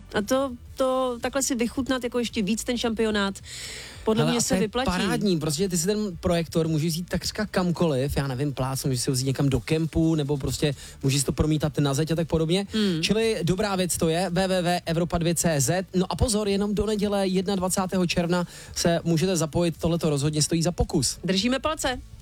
A to takhle si vychutnat jako ještě víc ten šampionát, podle mě se vyplatí. Parádní, protože ty si ten projektor můžeš vzít takřka kamkoliv, já nevím, můžeš si ho vzít někam do kempu, nebo prostě můžeš to promítat na zeď a tak podobně. Čili dobrá věc to je, www.evropa2.cz. No a pozor, jenom do neděle 21. června se můžete zapojit, tohleto rozhodně stojí za pokus. Držíme palce.